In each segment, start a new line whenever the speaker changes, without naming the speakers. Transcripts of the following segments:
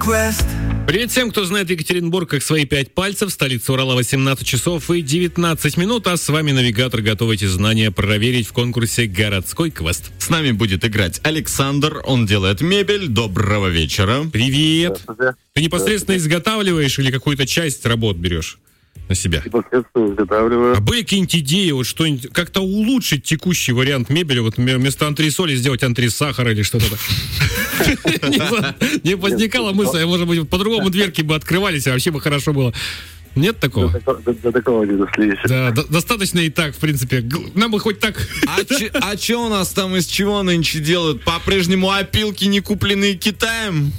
Привет всем, кто знает Екатеринбург как свои 5 пальцев. Столица Урала, 18 часов и 19 минут. А с вами навигатор. Готов эти знания проверить в конкурсе «Городской квест».
С нами будет играть Александр. Он делает мебель. Доброго вечера.
Привет. Ты непосредственно изготавливаешь или какую-то часть работ берешь на себя?
Непосредственно изготавливаю.
А были какие-нибудь идеи, вот что-нибудь, как-то улучшить текущий вариант мебели, вот вместо антресоли сделать антресахар или что-то? Не возникала мысль, может быть, по-другому дверки бы открывались, а вообще бы хорошо было. Нет такого?
До такого не дошли еще.
Да, достаточно и так, в принципе. Нам бы хоть так.
А что у нас там, из чего нынче делают? По-прежнему опилки, не купленные Китаем?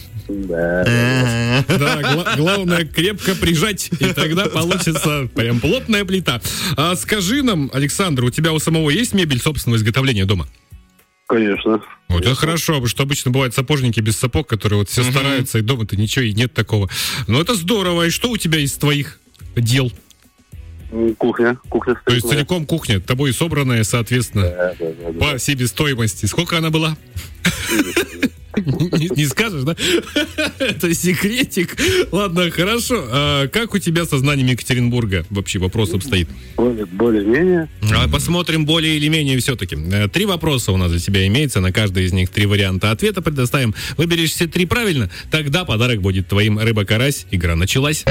Да.
Да, главное крепко прижать, и тогда получится прям плотная плита. А скажи нам, Александр, у тебя у самого есть мебель собственного изготовления дома?
Конечно.
Вот это хорошо, потому что обычно бывают сапожники без сапог, которые вот все стараются, и дома-то ничего и нет такого. Но это здорово. И что у тебя из твоих дел?
Кухня.
То есть целиком кухня, тобой собранная, соответственно,
Да.
по себестоимости. Сколько она была? Не скажешь, да? Это секретик. Ладно, хорошо. А как у тебя со знанием Екатеринбурга вообще вопрос обстоит?
Более-менее.
Посмотрим более или менее все-таки. 3 вопроса у нас для тебя имеется. На каждый из них 3 варианта ответа предоставим. Выберешь все 3 правильно, тогда подарок будет твоим. Рыба-карась. Игра началась.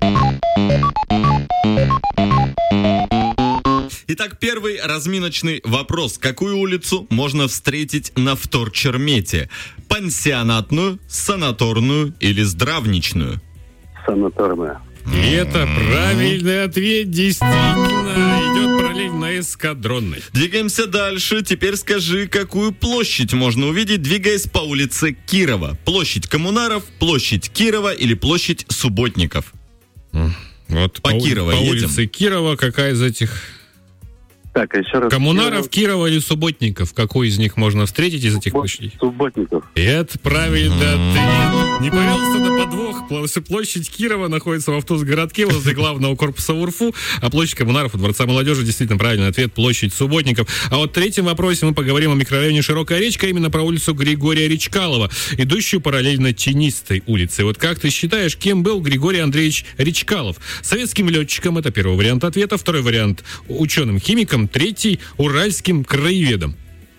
Итак, первый разминочный вопрос. Какую улицу можно встретить на Вторчермете? Пансионатную, санаторную или здравничную?
Санаторная.
И это правильный ответ. Действительно, идет параллельно эскадронной.
Двигаемся дальше. Теперь скажи, какую площадь можно увидеть, двигаясь по улице Кирова? Площадь Коммунаров, площадь Кирова или площадь Субботников?
Вот
По Кирова
по
едем.
улице Кирова, какая из этих?
Так, а еще раз.
Коммунаров, Кирова или Субботников? Какой из них можно встретить из этих площадей?
Субботников.
И это правильно, ты не повелся на подвох. Площадь Кирова находится в автобус-городке возле главного корпуса УРФУ, а площадь Коммунаров у Дворца молодежи. Действительно правильный ответ, площадь Субботников. А вот в третьем вопросе мы поговорим о микрорайоне Широкая речка, именно про улицу Григория Речкалова, идущую параллельно Тенистой улице. Вот как ты считаешь, кем был Григорий Андреевич Речкалов? Советским летчиком, это первый вариант ответа. Второй вариант — ученым-химиком. Третий — уральским краеведом.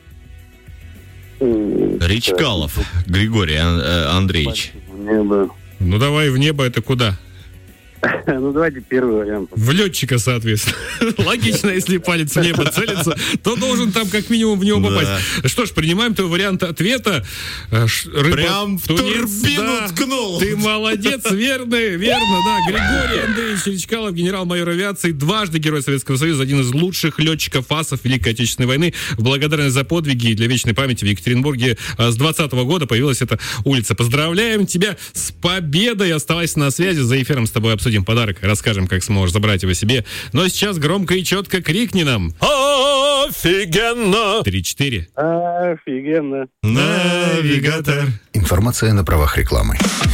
Речкалов Григорий Андреевич.
Небо.
Ну давай в небо, это куда?
Ну, давайте первый вариант.
В летчика, соответственно. Логично, если палец в небо целится, то должен там как минимум в него попасть. Что ж, принимаем твой вариант ответа.
Прям в турбину ткнул.
Ты молодец, верно, да. Григорий Андреевич Речкалов, генерал-майор авиации, дважды Герой Советского Союза, один из лучших летчиков асов Великой Отечественной войны. В благодарность за подвиги и для вечной памяти в Екатеринбурге с 2020 года появилась эта улица. Поздравляем тебя с победой. Оставайся на связи, за эфиром с тобой обсудим подарок, расскажем, как сможешь забрать его себе. Но сейчас громко и четко крикни нам: офигенно! 3-4.
Офигенно.
Навигатор.
Информация на правах рекламы.